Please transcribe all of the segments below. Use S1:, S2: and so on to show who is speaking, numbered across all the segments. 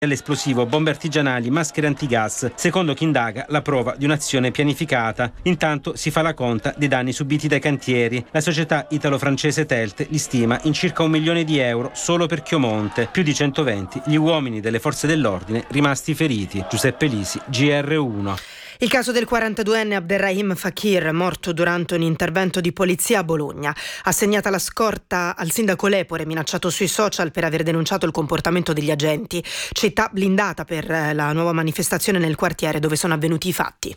S1: L'esplosivo, bombe artigianali, maschere antigas. Secondo chi indaga, la prova di un'azione pianificata. Intanto si fa la conta dei danni subiti dai cantieri. La società italo-francese Telt li stima in circa 1 milione di euro solo per Chiomonte. Più di 120 gli uomini delle forze dell'ordine rimasti feriti. Giuseppe Lisi, GR1.
S2: Il caso del 42enne Abderrahim Fakir, morto durante un intervento di polizia a Bologna. Assegnata la scorta al sindaco Lepore, minacciato sui social per aver denunciato il comportamento degli agenti. Città blindata per la nuova manifestazione nel quartiere dove sono avvenuti i fatti.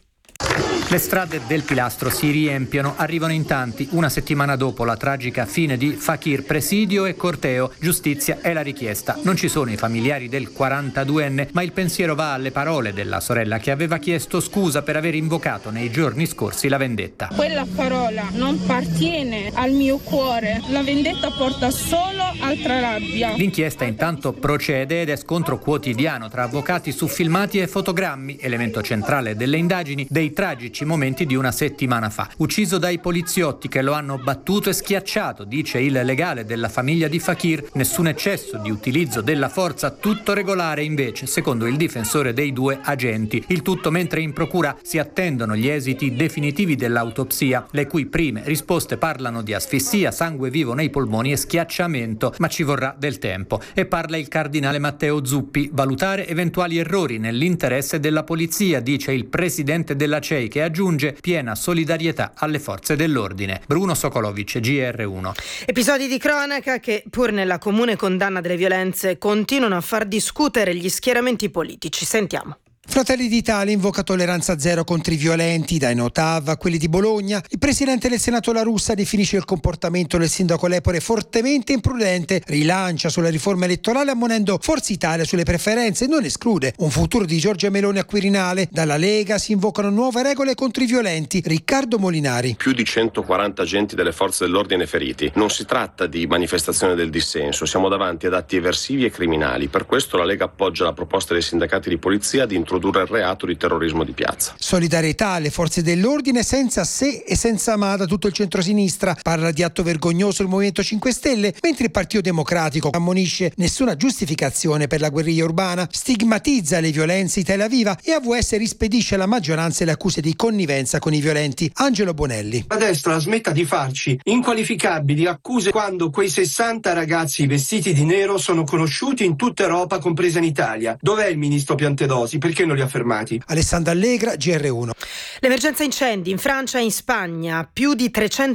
S3: Le strade del Pilastro si riempiono, arrivano in tanti. Una settimana dopo la tragica fine di Fakir, presidio e corteo, giustizia è la richiesta. Non ci sono i familiari del 42enne, ma il pensiero va alle parole della sorella che aveva chiesto scusa per aver invocato nei giorni scorsi la vendetta.
S4: Quella parola non appartiene al mio cuore, la vendetta porta solo altra rabbia.
S3: L'inchiesta intanto procede ed è scontro quotidiano tra avvocati su filmati e fotogrammi, elemento centrale delle indagini dei tragici momenti di una settimana fa. Ucciso dai poliziotti che lo hanno battuto e schiacciato, dice il legale della famiglia di Fakir. Nessun eccesso di utilizzo della forza, tutto regolare invece, secondo il difensore dei due agenti. Il tutto mentre in procura si attendono gli esiti definitivi dell'autopsia, le cui prime risposte parlano di asfissia, sangue vivo nei polmoni e schiacciamento, ma ci vorrà del tempo. E parla il cardinale Matteo Zuppi. Valutare eventuali errori nell'interesse della polizia, dice il presidente della CEI, che aggiunge piena solidarietà alle forze dell'ordine. Bruno Sokolovic, GR1.
S2: Episodi di cronaca che, pur nella comune condanna delle violenze, continuano a far discutere gli schieramenti politici. Sentiamo.
S5: Fratelli d'Italia invoca tolleranza zero contro i violenti, dai Notav a quelli di Bologna. Il presidente del Senato La Russa definisce il comportamento del sindaco Lepore fortemente imprudente, rilancia sulla riforma elettorale ammonendo Forza Italia sulle preferenze e non esclude un futuro di Giorgia Meloni a Quirinale. Dalla Lega si invocano nuove regole contro i violenti. Riccardo Molinari.
S6: Più di 140 agenti delle forze dell'ordine feriti. Non si tratta di manifestazione del dissenso, siamo davanti ad atti eversivi e criminali. Per questo la Lega appoggia la proposta dei sindacati di polizia di introdurre il reato di terrorismo di piazza.
S5: Solidarietà alle forze dell'ordine senza se e senza ma da tutto il centrosinistra. Parla di atto vergognoso il Movimento 5 Stelle, mentre il Partito Democratico ammonisce nessuna giustificazione per la guerriglia urbana, stigmatizza le violenze di Tel Aviv e AVS rispedisce alla maggioranza le accuse di connivenza con i violenti. Angelo Bonelli.
S7: La destra smetta di farci inqualificabili accuse quando quei 60 ragazzi vestiti di nero sono conosciuti in tutta Europa, compresa in Italia. Dov'è il ministro Piantedosi? Perché non li ha fermati?
S5: Alessandra Allegra, GR1.
S2: L'emergenza incendi in Francia e in Spagna, più di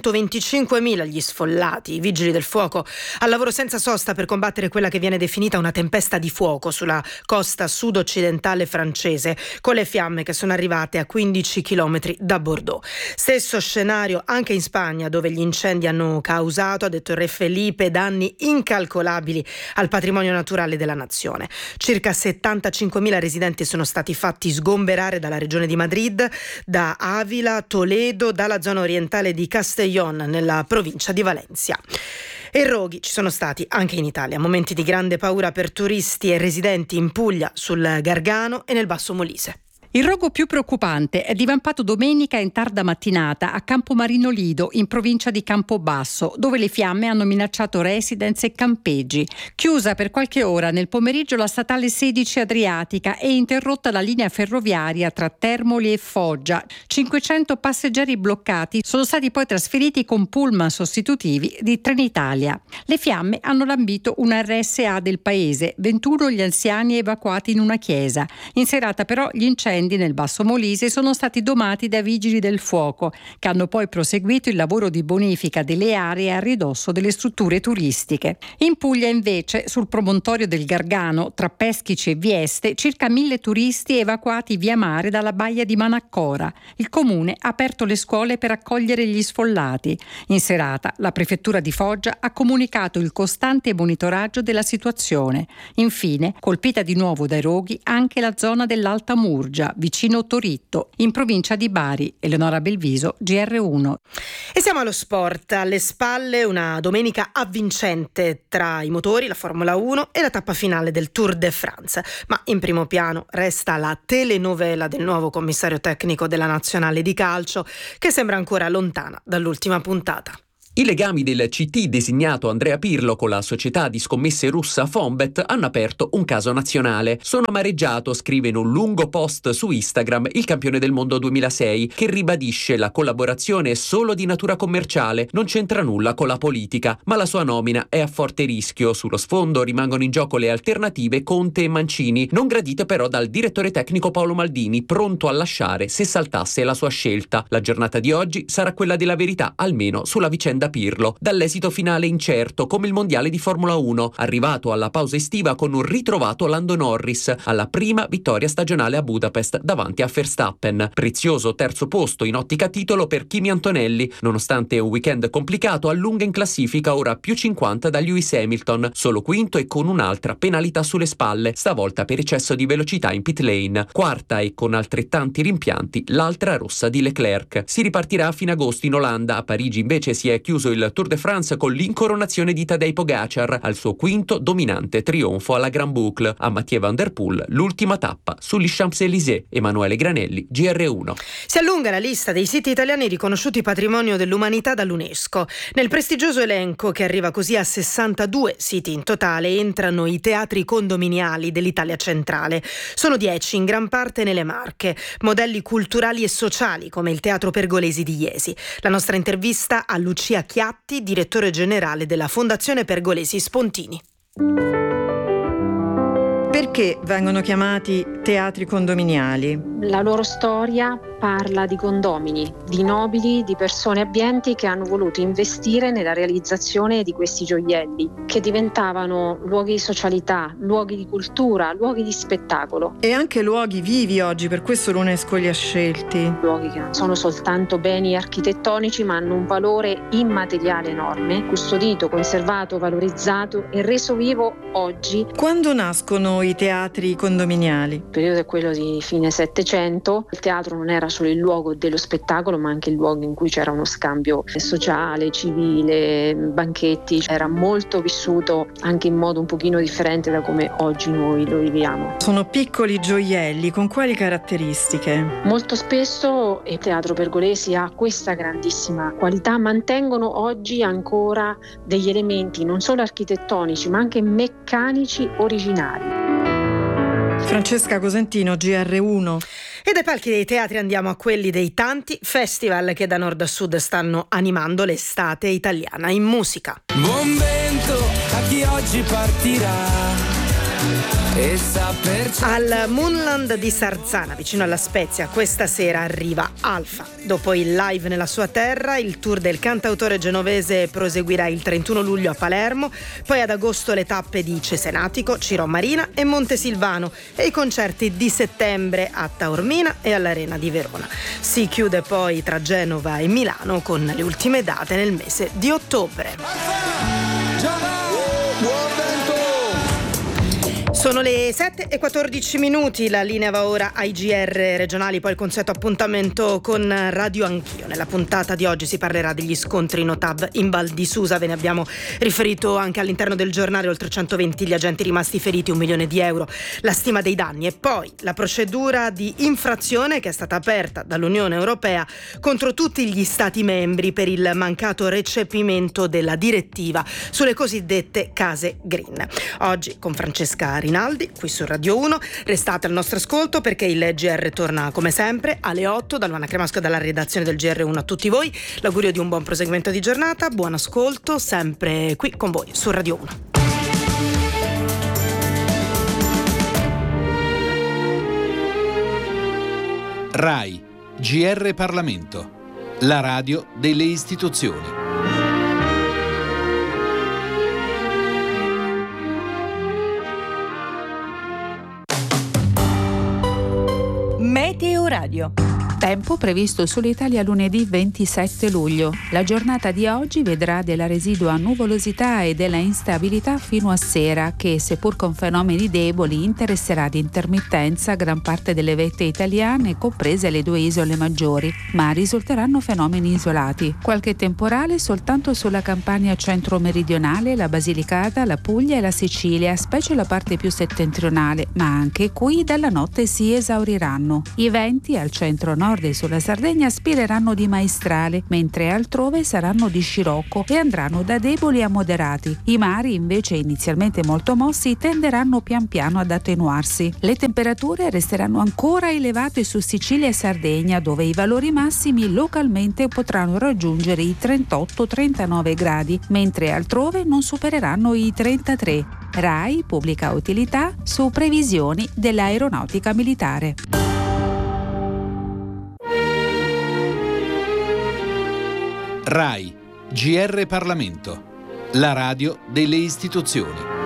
S2: 325.000 gli sfollati, i vigili del fuoco al lavoro senza sosta per combattere quella che viene definita una tempesta di fuoco sulla costa sud-occidentale francese, con le fiamme che sono arrivate a 15 chilometri da Bordeaux. Stesso scenario anche in Spagna, dove gli incendi hanno causato, ha detto il re Felipe, danni incalcolabili al patrimonio naturale della nazione. Circa 75.000 residenti sono stati fatti sgomberare dalla regione di Madrid, da Avila, Toledo, dalla zona orientale di Castellón, nella provincia di Valencia. E roghi ci sono stati anche in Italia, momenti di grande paura per turisti e residenti in Puglia, sul Gargano e nel Basso Molise.
S8: Il rogo più preoccupante è divampato domenica in tarda mattinata a Campomarino Lido, in provincia di Campobasso, dove le fiamme hanno minacciato residence e campeggi. Chiusa per qualche ora nel pomeriggio la statale 16 Adriatica e interrotta la linea ferroviaria tra Termoli e Foggia. 500 passeggeri bloccati sono stati poi trasferiti con pullman sostitutivi di Trenitalia. Le fiamme hanno lambito una RSA del paese, 21 gli anziani evacuati in una chiesa. In serata però gli incendi nel Basso Molise sono stati domati da vigili del fuoco, che hanno poi proseguito il lavoro di bonifica delle aree a ridosso delle strutture turistiche. In Puglia invece, sul promontorio del Gargano, tra Peschici e Vieste, circa 1.000 turisti evacuati via mare dalla baia di Manaccora. Il comune ha aperto le scuole per accogliere gli sfollati. In serata la prefettura di Foggia ha comunicato il costante monitoraggio della situazione. Infine, colpita di nuovo dai roghi anche la zona dell'Alta Murgia, vicino Toritto, in provincia di Bari. Eleonora Belviso, GR1.
S2: E siamo allo sport. Alle spalle una domenica avvincente tra i motori, la Formula 1 e la tappa finale del Tour de France. Ma in primo piano resta la telenovela del nuovo commissario tecnico della nazionale di calcio, che sembra ancora lontana dall'ultima puntata.
S9: I legami del CT designato Andrea Pirlo con la società di scommesse russa Fonbet hanno aperto un caso nazionale. Sono amareggiato, scrive in un lungo post su Instagram il campione del mondo 2006, che ribadisce la collaborazione è solo di natura commerciale, non c'entra nulla con la politica, ma la sua nomina è a forte rischio. Sullo sfondo rimangono in gioco le alternative Conte e Mancini, non gradite però dal direttore tecnico Paolo Maldini, pronto a lasciare se saltasse la sua scelta. La giornata di oggi sarà quella della verità, almeno sulla vicenda Pirlo, dall'esito finale incerto come il mondiale di Formula 1, arrivato alla pausa estiva con un ritrovato Lando Norris alla prima vittoria stagionale a Budapest davanti a Verstappen. Prezioso terzo posto in ottica titolo per Kimi Antonelli, nonostante un weekend complicato, allunga in classifica ora più 50 da Lewis Hamilton, solo quinto e con un'altra penalità sulle spalle, stavolta per eccesso di velocità in pit lane. Quarta e con altrettanti rimpianti l'altra rossa di Leclerc. Si ripartirà a fine agosto in Olanda, a Parigi invece si è chiuso il Tour de France con l'incoronazione di Tadej Pogacar al suo quinto dominante trionfo alla Grand Boucle. A Mathieu Van Der Poel l'ultima tappa sugli Champs-Élysées. Emanuele Granelli, GR1.
S2: Si allunga la lista dei siti italiani riconosciuti patrimonio dell'umanità dall'UNESCO. Nel prestigioso elenco, che arriva così a 62 siti in totale, entrano i teatri condominiali dell'Italia centrale. Sono 10, in gran parte nelle Marche, modelli culturali e sociali come il Teatro Pergolesi di Iesi. La nostra intervista a Lucia Chiatti, direttore generale della Fondazione Pergolesi Spontini.
S10: Perché vengono chiamati teatri condominiali?
S11: La loro storia parla di condomini, di nobili, di persone abbienti che hanno voluto investire nella realizzazione di questi gioielli, che diventavano luoghi di socialità, luoghi di cultura, luoghi di spettacolo.
S10: E anche luoghi vivi oggi, per questo l'UNESCO li ha scelti.
S11: Luoghi che non sono soltanto beni architettonici, ma hanno un valore immateriale enorme, custodito, conservato, valorizzato e reso vivo oggi.
S10: Quando nascono i teatri condominiali?
S11: Il periodo è quello di fine Settecento. Il teatro non era solo il luogo dello spettacolo, ma anche il luogo in cui c'era uno scambio sociale, civile, banchetti. Era molto vissuto anche in modo un pochino differente da come oggi noi lo viviamo.
S10: Sono piccoli gioielli, con quali caratteristiche?
S11: Molto spesso il Teatro Pergolesi ha questa grandissima qualità, mantengono oggi ancora degli elementi non solo architettonici ma anche meccanici originali.
S10: Francesca Cosentino, GR1.
S2: E dai palchi dei teatri andiamo a quelli dei tanti festival che da nord a sud stanno animando l'estate italiana in musica.
S12: Buon vento a chi oggi partirà.
S2: Al Moonland di Sarzana, vicino alla Spezia, questa sera arriva Alfa. Dopo il live nella sua terra, il tour del cantautore genovese proseguirà il 31 luglio a Palermo, poi ad agosto le tappe di Cesenatico, Cirò Marina e Montesilvano e i concerti di settembre a Taormina e all'Arena di Verona. Si chiude poi tra Genova e Milano con le ultime date nel mese di ottobre. Sono le 7:14, la linea va ora ai GR regionali, poi il consueto appuntamento con Radio Anch'io. Nella puntata di oggi si parlerà degli scontri Notav in Val di Susa, ve ne abbiamo riferito anche all'interno del giornale, oltre 120 gli agenti rimasti feriti, 1 milione di euro la stima dei danni, e poi la procedura di infrazione che è stata aperta dall'Unione Europea contro tutti gli Stati membri per il mancato recepimento della direttiva sulle cosiddette case green. Oggi con Francesca Rinaldi, qui su Radio 1. Restate al nostro ascolto perché il GR torna come sempre alle 8 da Luana Cremasco e dalla redazione del GR1 a tutti voi. L'augurio di un buon proseguimento di giornata, buon ascolto, sempre qui con voi su Radio 1.
S13: RAI, GR Parlamento, la radio delle istituzioni.
S14: Meteo Radio. Tempo previsto sull'Italia lunedì 27 luglio. La giornata di oggi vedrà della residua nuvolosità e della instabilità fino a sera che, seppur con fenomeni deboli, interesserà ad intermittenza gran parte delle vette italiane, comprese le 2 isole maggiori, ma risulteranno fenomeni isolati. Qualche temporale soltanto sulla Campania centro-meridionale, la Basilicata, la Puglia e la Sicilia, specie la parte più settentrionale, ma anche qui dalla notte si esauriranno. I venti al centro-nord nord e sulla Sardegna spireranno di maestrale, mentre altrove saranno di scirocco e andranno da deboli a moderati. I mari, invece inizialmente molto mossi, tenderanno pian piano ad attenuarsi. Le temperature resteranno ancora elevate su Sicilia e Sardegna, dove i valori massimi localmente potranno raggiungere i 38-39 gradi, mentre altrove non supereranno i 33. RAI pubblica utilità su previsioni dell'aeronautica militare.
S13: RAI, GR Parlamento, la radio delle istituzioni.